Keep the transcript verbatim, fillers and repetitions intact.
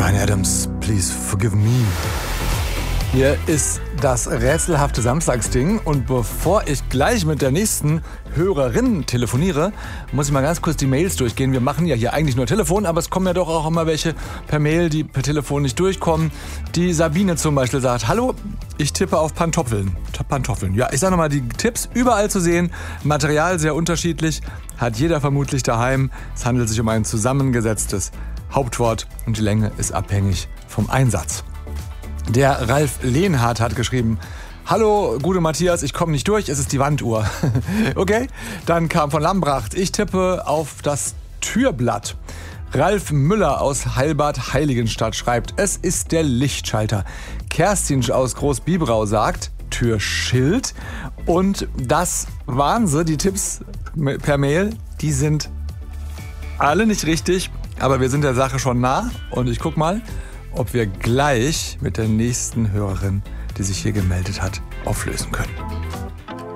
Bryan Adams, Please Forgive Me. Hier ist das rätselhafte Samstagsding und bevor ich gleich mit der nächsten Hörerin telefoniere, muss ich mal ganz kurz die Mails durchgehen. Wir machen ja hier eigentlich nur Telefon, aber es kommen ja doch auch immer welche per Mail, die per Telefon nicht durchkommen. Die Sabine zum Beispiel sagt, hallo, ich tippe auf Pantoffeln. Pantoffeln. Ja, ich sage nochmal, die Tipps überall zu sehen, Material sehr unterschiedlich, hat jeder vermutlich daheim. Es handelt sich um ein zusammengesetztes Hauptwort und die Länge ist abhängig vom Einsatz. Der Ralf Lehnhardt hat geschrieben, hallo, gute Matthias, ich komme nicht durch, es ist die Wanduhr. Okay, dann kam von Lambracht, ich tippe auf das Türblatt. Ralf Müller aus Heilbad-Heiligenstadt schreibt, es ist der Lichtschalter. Kerstin aus Großbiberau sagt, Türschild. Und das waren sie, die Tipps per Mail, die sind alle nicht richtig, aber wir sind der Sache schon nah und ich guck mal, ob wir gleich mit der nächsten Hörerin, die sich hier gemeldet hat, auflösen können.